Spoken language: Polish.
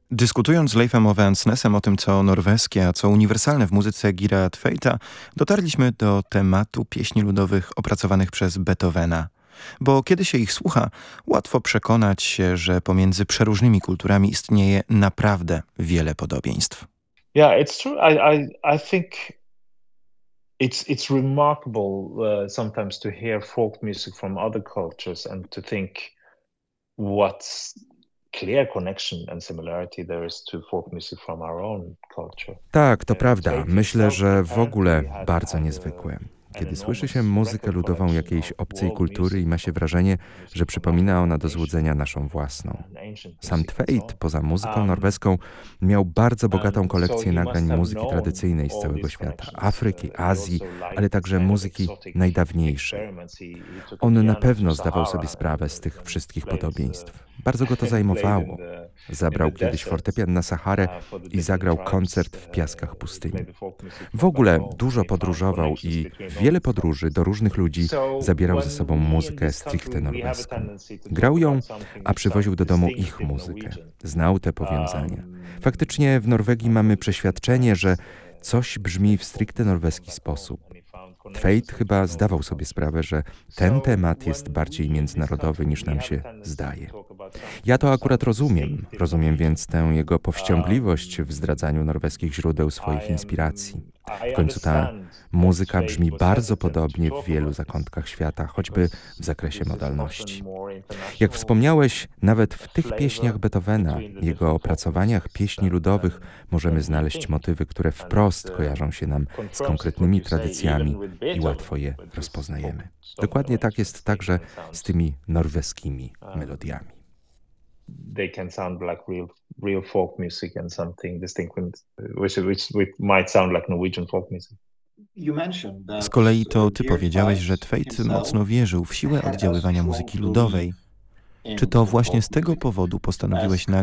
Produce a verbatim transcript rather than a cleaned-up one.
Dyskutując z Leifem Ove Ansnesem o tym, co norweskie, a co uniwersalne w muzyce Gira Tveita, dotarliśmy do tematu pieśni ludowych opracowanych przez Beethovena. Bo kiedy się ich słucha, łatwo przekonać się, że pomiędzy przeróżnymi kulturami istnieje naprawdę wiele podobieństw. Yeah, it's true. I I I think it's it's remarkable uh, sometimes to hear folk music from other cultures and to think what clear connection and similarity there is to folk music from our own culture. Tak, to prawda. Tate Myślę, himself że w ogóle apparently had bardzo had niezwykłe. a, an Kiedy słyszy się enormous muzykę record ludową collection jakiejś of obcej world kultury i music, ma się wrażenie, music że from przypomina ona do African złudzenia nation, naszą własną. and ancient Sam music and so Tveit, on. poza muzyką Um, norweską, miał bardzo bogatą and so kolekcję he nagrań must have muzyki known tradycyjnej z all całego these świata, connections. Afryki, Uh, he Azji, also liked ale these także kind of muzyki exotic najdawniejszej. experiments. He, he took a On na piano to pewno zdawał Sahara sobie sprawę z and, tych and wszystkich played, podobieństw. uh, Bardzo go to played in zajmowało. the, in Zabrał the kiedyś desert, fortepian na Saharę uh, for the i different zagrał tribes, koncert w uh, piaskach he pustyni. played the folk music W from back ogóle home. dużo He found podróżował connections i between w all wiele these podróży cultures. do różnych ludzi So zabierał ze when sobą we in muzykę this stricte country, we have a norweską. tendency to Grał talk ją, about something a which przywoził do sounds domu ich distinctive muzykę. Norwegian. Znał te powiązania. Um, Faktycznie w Norwegii mamy przeświadczenie, że coś brzmi w stricte norweski sposób. Tveit chyba zdawał sobie sprawę, że ten temat jest bardziej międzynarodowy niż nam się zdaje. Ja to akurat rozumiem. Rozumiem więc tę jego powściągliwość w zdradzaniu norweskich źródeł swoich inspiracji. W końcu ta muzyka brzmi bardzo podobnie w wielu zakątkach świata, choćby w zakresie modalności. Jak wspomniałeś, nawet w tych pieśniach Beethovena, jego opracowaniach pieśni ludowych, możemy znaleźć motywy, które wprost kojarzą się nam z konkretnymi tradycjami i łatwo je rozpoznajemy. Dokładnie tak jest także z tymi norweskimi melodiami. They can sound like real, real folk music and something distinct, which, which, which might sound like Norwegian folk music. Z kolei to ty powiedziałeś, że Tveit mocno wierzył w siłę oddziaływania muzyki ludowej. Czy to właśnie z tego powodu postanowiłeś nagrać